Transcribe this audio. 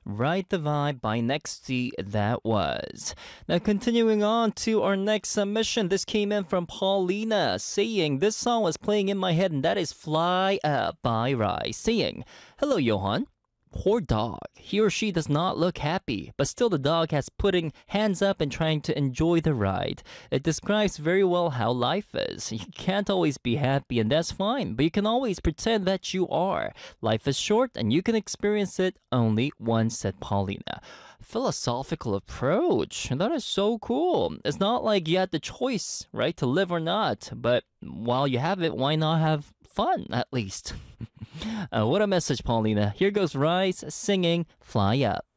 Ride the Vibe by Nexty, that was. Now, continuing on to our next submission. This came in from Paulina saying, this song was playing in my head, and that is Fly Up by Rai. Saying, hello, Johan. Poor dog. He or she does not look happy, but still the dog has putting hands up and trying to enjoy the ride. It describes very well how life is. You can't always be happy, and that's fine, but you can always pretend that you are. Life is short and you can experience it only once, said Paulina. Philosophical approach. That is so cool. It's not like you had the choice, right, to live or not, but while you have it, why not have fun at least? What a message, Paulina. Here goes Rise singing Fly Up.